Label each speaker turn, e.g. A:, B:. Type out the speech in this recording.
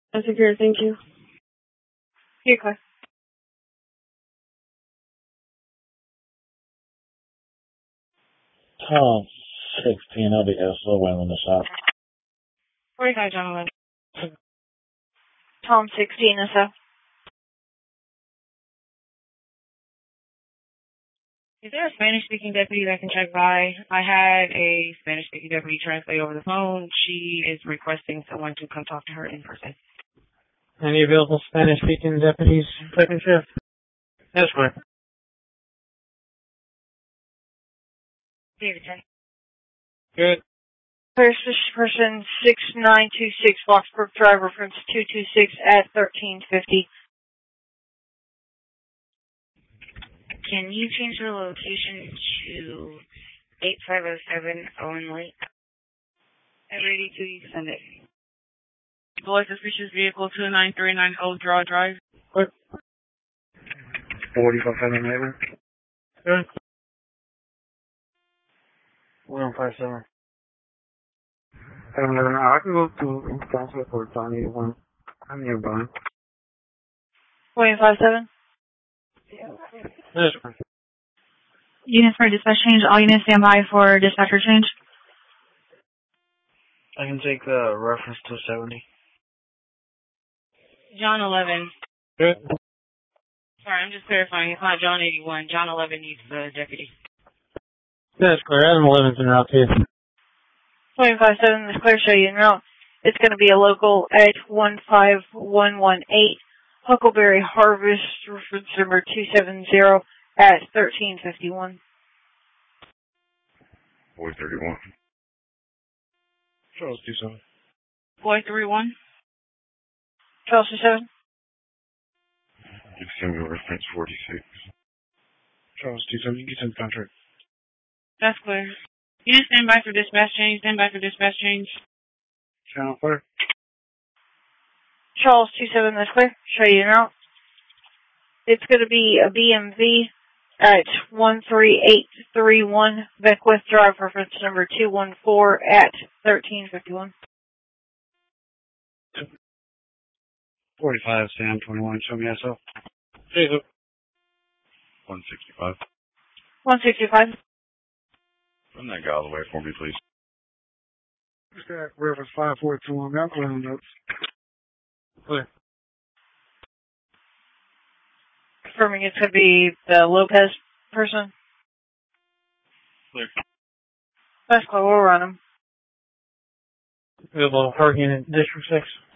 A: That's secure, thank you. Here, Claire.
B: Tom 16, I'll be SO in the shop.
A: 45, gentlemen. Tom 16, SO. Is there a Spanish-speaking deputy that can check by? I had a Spanish-speaking deputy translate over the phone. She is requesting someone to come talk to her in person.
C: Any available Spanish-speaking deputies? Second shift. Yes, ma'am.
A: Davidson.
C: Good.
A: First person 6926 Foxbrook Drive, reference 226 at 1350.
D: Can you change the location to 8507 Owen Lake?
A: At ready to you send it.
E: Boy, suspicious vehicle 29390 Draw Drive.
C: Good.
F: 45 labor.
C: Good. 157.
F: I can go to Wisconsin for Tony one. I'm nearby.
A: 157.
C: Yes, ma'am.
G: Units for dispatch change. All units stand by for dispatcher change.
F: I can take the reference to 70.
E: John 11.
C: Good.
E: Sorry, I'm just clarifying. It's not John 81. John 11 needs the deputy.
C: That's clear. Adam 11's in route too.
A: 257, this Claire show you en route. It's going to be a local at 15118 Huckleberry Harvest, reference number 270 at 1351.
H: 431.
C: Charles 27.
E: Boy 31.
A: Charles 27.
H: You can send me reference 46.
C: Charles 27. You can send the contract.
E: That's clear. Units stand by for dispatch change. Stand by for dispatch change.
C: Channel clear.
A: Charles 27, this Claire show you en route. It's going to be a BMV at 13831 Beckwith Drive, reference number 214 at 1351.
F: 45 Sam 21. Show me SO.
C: Jesus.
H: 165.
A: 165.
H: Run that guy all the way for me, please.
F: Reference 5421. I'm clearing notes.
C: Clear.
A: Confirming it's going to be the Lopez person.
H: Clear.
A: That's cool, we'll run them.
C: Available parking in District 6.